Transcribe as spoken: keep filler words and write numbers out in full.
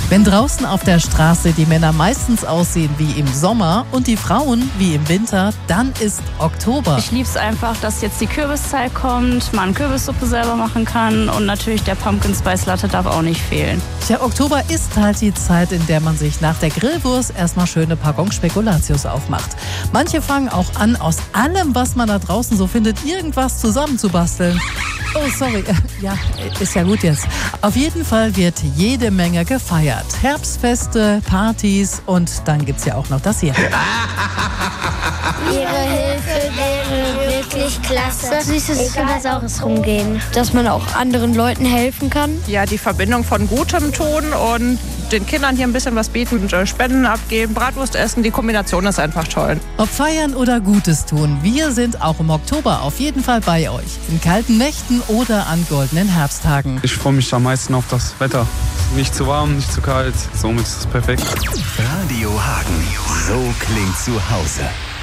Wenn draußen auf der Straße die Männer meistens aussehen wie im Sommer und die Frauen wie im Winter, dann ist Oktober. Ich liebe es einfach, dass jetzt die Kürbiszeit kommt, man Kürbissuppe selber machen kann und natürlich der Pumpkin Spice Latte darf auch nicht fehlen. Tja, Oktober ist halt die Zeit, in der man sich nach der Grillwurst erstmal schöne Packung Spekulatius aufmacht. Manche fangen auch an, aus allem, was man da draußen so findet, irgendwas zusammenzubasteln. Oh, sorry. Ja, ist ja gut jetzt. Auf jeden Fall wird jede Menge gefeiert. Herbstfeste, Partys und dann gibt's ja auch noch das hier. Ihre Hilfe wäre wirklich klasse. Süßes oder Saures rumgehen. Dass man auch anderen Leuten helfen kann. Ja, die Verbindung von gutem tun und den Kindern hier ein bisschen was bieten und Spenden abgeben, Bratwurst essen, die Kombination ist einfach toll. Ob feiern oder Gutes tun, wir sind auch im Oktober auf jeden Fall bei euch. In kalten Nächten oder an goldenen Herbsttagen. Ich freue mich am meisten auf das Wetter. Nicht zu warm, nicht zu kalt, somit ist es perfekt. Radio Hagen, so klingt zu Hause.